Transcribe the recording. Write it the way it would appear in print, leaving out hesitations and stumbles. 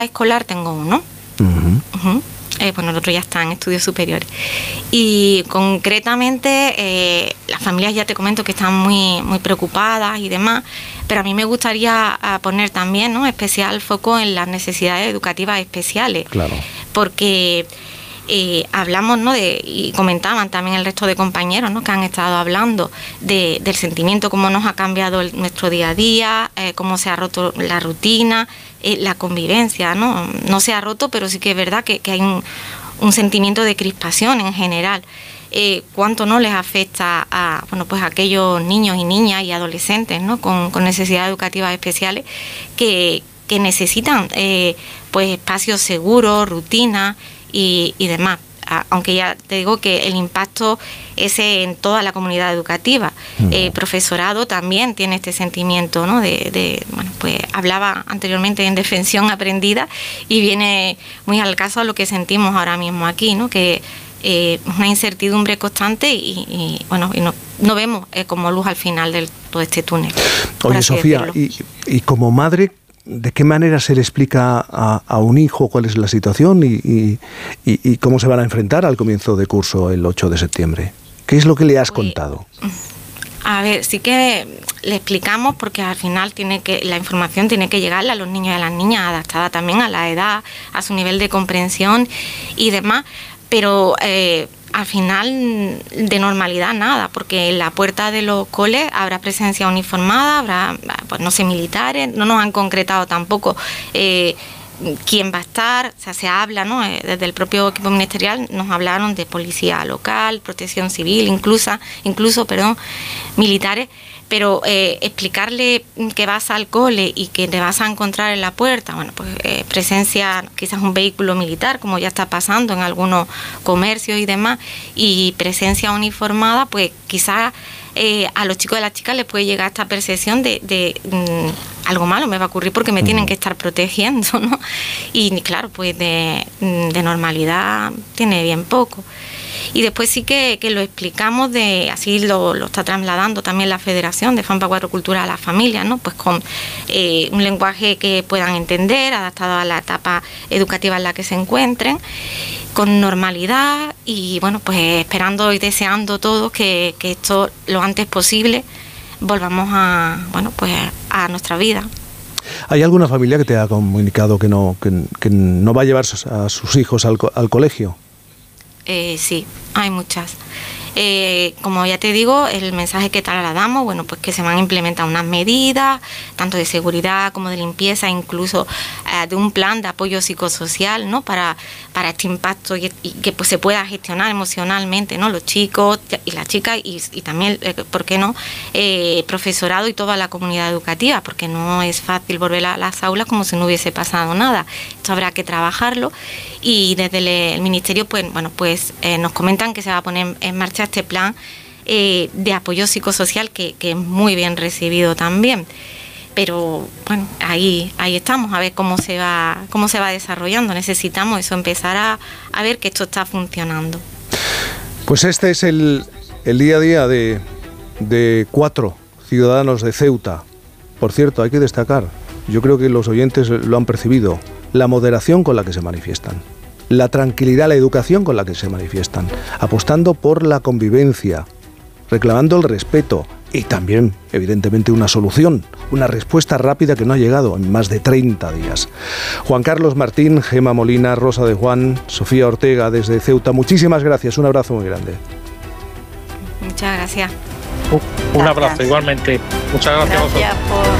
escolar tengo uno. Bueno, el otro ya está en estudios superiores. Y concretamente, las familias, ya te comento que están muy preocupadas y demás, pero a mí me gustaría poner también, ¿no?, especial foco en las necesidades educativas especiales. Claro. Porque hablamos, ¿no?, y comentaban también el resto de compañeros, ¿no?, que han estado hablando del sentimiento, cómo nos ha cambiado nuestro día a día, cómo se ha roto la rutina, la convivencia, ¿no? No se ha roto, pero sí que es verdad que hay un sentimiento de crispación en general. Cuánto no les afecta a, bueno, pues a aquellos niños y niñas y adolescentes, ¿no?, con necesidades educativas especiales que necesitan pues espacios seguros, rutinas y demás. Aunque ya te digo que el impacto es en toda la comunidad educativa. Profesorado también tiene este sentimiento, ¿no?, bueno, pues hablaba anteriormente en defensión aprendida y viene muy al caso a lo que sentimos ahora mismo aquí, ¿no?, que una incertidumbre constante y bueno, y no vemos como luz al final de todo este túnel. Oye, Sofía, y como madre, ¿de qué manera se le explica a un hijo cuál es la situación y cómo se van a enfrentar al comienzo de curso el 8 de septiembre? ¿Qué es lo que le has contado? A ver, sí que le explicamos, porque al final la información tiene que llegarle a los niños y a las niñas, adaptada también a la edad, a su nivel de comprensión y demás, pero al final de normalidad nada, porque en la puerta de los coles habrá presencia uniformada, habrá, pues no sé, militares, no nos han concretado tampoco quién va a estar, o sea, se habla, ¿no?, desde el propio equipo ministerial nos hablaron de policía local, protección civil, incluso militares, pero explicarle que vas al cole y que te vas a encontrar en la puerta, bueno, pues presencia, quizás un vehículo militar, como ya está pasando en algunos comercios y demás, y presencia uniformada, pues quizás a los chicos y a las chicas les puede llegar esta percepción de algo malo me va a ocurrir porque me tienen que estar protegiendo, ¿no? Y claro, pues de normalidad tiene bien poco. Y después sí que lo explicamos, así lo está trasladando también la Federación de FAMPA 4 Cultura a las familias, ¿no? Pues con un lenguaje que puedan entender, adaptado a la etapa educativa en la que se encuentren, con normalidad y bueno, pues esperando y deseando todos que esto lo antes posible volvamos a a nuestra vida. ¿Hay alguna familia que te ha comunicado que no va a llevar a sus hijos al colegio? Sí, hay muchas. Como ya te digo, el mensaje que trasladamos, bueno, pues que se van a implementar unas medidas, tanto de seguridad como de limpieza, incluso de un plan de apoyo psicosocial, ¿no?, para este impacto y que pues se pueda gestionar emocionalmente, ¿no?, los chicos y las chicas y también, ¿por qué no?, profesorado y toda la comunidad educativa, porque no es fácil volver a las aulas como si no hubiese pasado nada. Esto habrá que trabajarlo y desde el Ministerio, pues bueno, pues nos comentan que se va a poner en marcha este plan de apoyo psicosocial que es muy bien recibido también. Pero bueno, ahí estamos, a ver cómo se va desarrollando. Necesitamos eso, empezar a ver que esto está funcionando. Pues este es el día a día de 4 ciudadanos de Ceuta. Por cierto, hay que destacar, yo creo que los oyentes lo han percibido, la moderación con la que se manifiestan, la tranquilidad, la educación con la que se manifiestan, apostando por la convivencia, reclamando el respeto y también, evidentemente, una solución, una respuesta rápida que no ha llegado en más de 30 días. Juan Carlos Martín, Gema Molina, Rosa de Juan, Sofía Ortega desde Ceuta, muchísimas gracias, un abrazo muy grande. Muchas gracias. Un abrazo igualmente. Muchas gracias a vosotros.